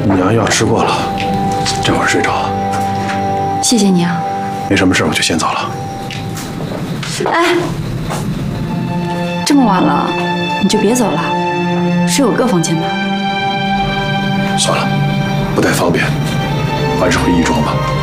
娘药吃过了，这会儿睡着。 谢谢你啊。 没什么事，我就先走了。 哎，这么晚了，你就别走了，睡我哥房间吧。 算了，不太方便，还是回亦庄吧。